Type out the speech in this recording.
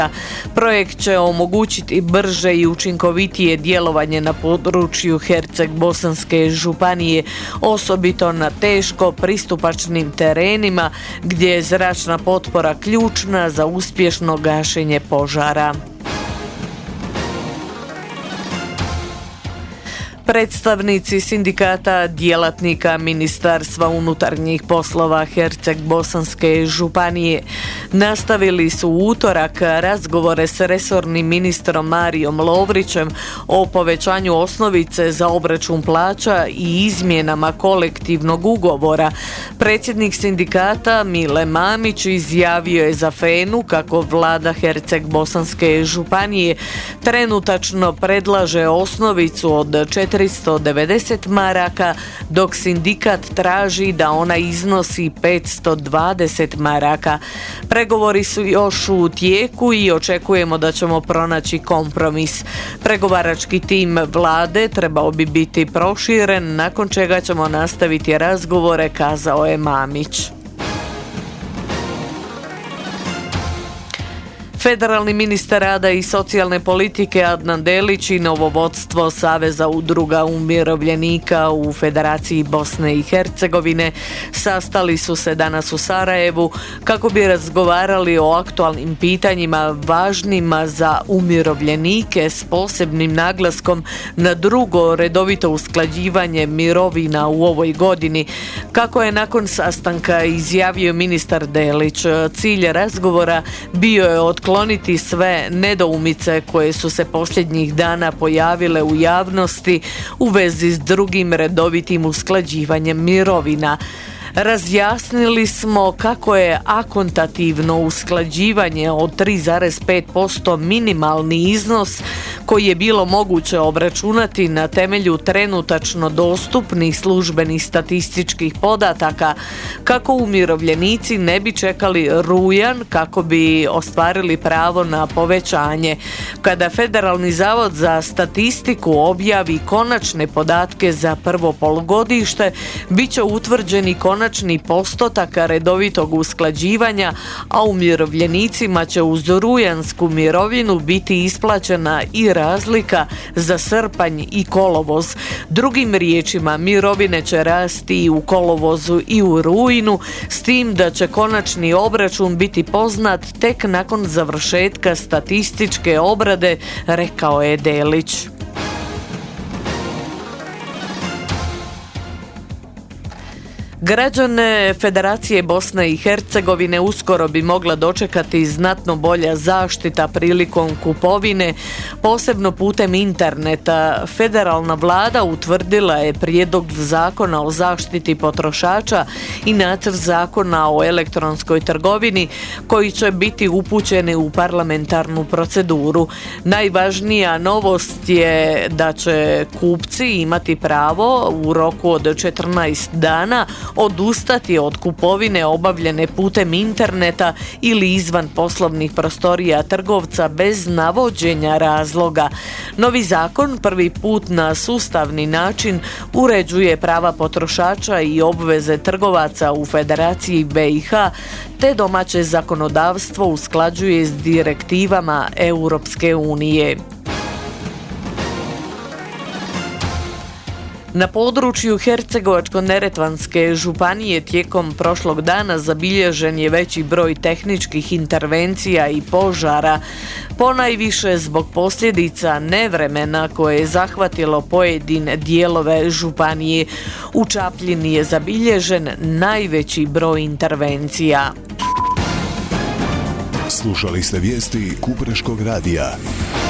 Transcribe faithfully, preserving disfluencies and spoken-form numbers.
Projekt će omogućiti brže i učinkovitije djelovanje na području Herceg-Bosanske županije, osobito na teško pristupačnim terenima gdje je zračna potpora ključna za uspješno gašenje požara. Predstavnici sindikata djelatnika Ministarstva unutarnjih poslova Herceg-Bosanske županije nastavili su u utorak razgovore s resornim ministrom Marijom Lovrićem o povećanju osnovice za obračun plaća i izmjenama kolektivnog ugovora. Predsjednik sindikata Mile Mamić izjavio je za Fenu kako vlada Herceg-Bosanske županije trenutačno predlaže osnovicu od četiristo devedeset maraka, dok sindikat traži da ona iznosi petsto dvadeset maraka. Pregovori su još u tijeku i očekujemo da ćemo pronaći kompromis. Pregovarački tim vlade trebao bi biti proširen, nakon čega ćemo nastaviti razgovore, kazao je Mamić. Federalni ministar rada i socijalne politike Adnan Delić i novo vodstvo Saveza udruga umirovljenika u Federaciji Bosne i Hercegovine sastali su se danas u Sarajevu kako bi razgovarali o aktualnim pitanjima važnima za umirovljenike s posebnim naglaskom na drugo redovito usklađivanje mirovina u ovoj godini. Kako je nakon sastanka izjavio ministar Delić, cilj razgovora bio je otkloniti Kloniti sve nedoumice koje su se posljednjih dana pojavile u javnosti u vezi s drugim redovitim usklađivanjem mirovina. Razjasnili smo kako je akontativno usklađivanje od tri zarez pet posto minimalni iznos koji je bilo moguće obračunati na temelju trenutačno dostupnih službenih statističkih podataka, kako umirovljenici ne bi čekali rujan kako bi ostvarili pravo na povećanje. Kada Federalni zavod za statistiku objavi konačne podatke za prvo polugodište, bit će utvrđeni konačni konačni postotak redovitog usklađivanja, a umirovljenicima će uz rujansku mirovinu biti isplaćena i razlika za srpanj i kolovoz. Drugim riječima, mirovine će rasti i u kolovozu i u rujnu, s tim da će konačni obračun biti poznat tek nakon završetka statističke obrade, rekao je Delić. Građane Federacije Bosne i Hercegovine uskoro bi mogla dočekati znatno bolja zaštita prilikom kupovine, posebno putem interneta. Federalna vlada utvrdila je prijedlog zakona o zaštiti potrošača i nacrt zakona o elektronskoj trgovini koji će biti upućeni u parlamentarnu proceduru. Najvažnija novost je da će kupci imati pravo u roku od četrnaest dana odustati od kupovine obavljene putem interneta ili izvan poslovnih prostorija trgovca bez navođenja razloga. Novi zakon prvi put na sustavni način uređuje prava potrošača i obveze trgovaca u Federaciji B i H, te domaće zakonodavstvo usklađuje s direktivama Europske unije. Na području Hercegovačko-neretvanske županije tijekom prošlog dana zabilježen je veći broj tehničkih intervencija i požara, ponajviše zbog posljedica nevremena koje je zahvatilo pojedine dijelove županije. U Čapljini je zabilježen najveći broj intervencija. Slušali ste vijesti Kupreškog radija.